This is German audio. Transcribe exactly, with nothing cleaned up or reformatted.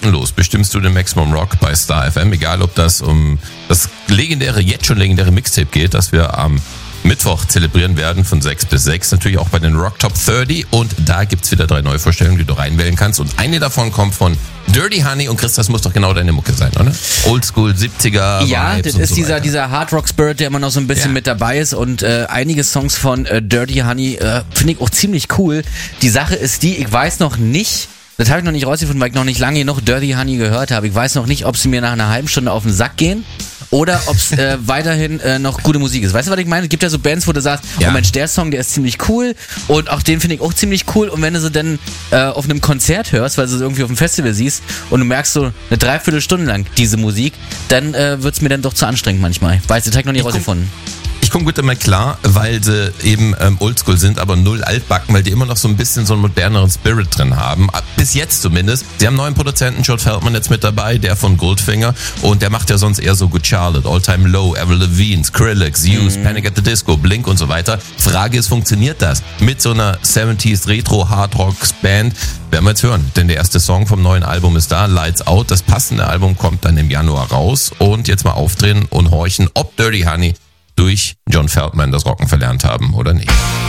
kostenlos bestimmst du den Maximum Rock bei Star F M, egal ob das um das legendäre, jetzt schon legendäre Mixtape geht, das wir am Mittwoch zelebrieren werden von sechs bis sechs, natürlich auch bei den Rock Top dreißig und da gibt's wieder drei neue Vorstellungen, die du reinwählen kannst und eine davon kommt von Dirty Honey und Chris, das muss doch genau deine Mucke sein, oder? Oldschool, siebziger Ja, Vibes das und ist so dieser, weiter. dieser Hard Rock Spirit, der immer noch so ein bisschen Ja. mit dabei ist und äh, einige Songs von äh, Dirty Honey äh, finde ich auch ziemlich cool. Die Sache ist die, ich weiß noch nicht, das habe ich noch nicht rausgefunden, weil ich noch nicht lange genug Dirty Honey gehört habe. Ich weiß noch nicht, ob sie mir nach einer halben Stunde auf den Sack gehen oder ob es äh, weiterhin äh, noch gute Musik ist. Weißt du, was ich meine? Es gibt ja so Bands, wo du sagst, Ja. oh Mensch, der Song, der ist ziemlich cool und auch den finde ich auch ziemlich cool und wenn du sie dann äh, auf einem Konzert hörst, weil du sie irgendwie auf einem Festival siehst und du merkst so eine Dreiviertelstunde lang diese Musik, dann äh, wird's mir dann doch zu anstrengend manchmal. Weiß, das habe ich noch nicht Ich rausgefunden. Ich komme gut damit klar, weil sie eben ähm, oldschool sind, aber null altbacken, weil die immer noch so ein bisschen so einen moderneren Spirit drin haben. Bis jetzt zumindest. Sie haben einen neuen Produzenten, George Feldman, jetzt mit dabei, der von Goldfinger. Und der macht ja sonst eher so Good Charlotte, All Time Low, Avril Lavigne, Skrillex, Used, mhm. Panic at the Disco, Blink und so weiter. Frage ist, funktioniert das mit so einer siebziger Retro Hard Rocks Band? Werden wir jetzt hören, denn der erste Song vom neuen Album ist da, Lights Out. Das passende Album kommt dann im Januar raus. Und jetzt mal aufdrehen und horchen, ob Dirty Honey durch John Feldman das Rocken verlernt haben oder nicht.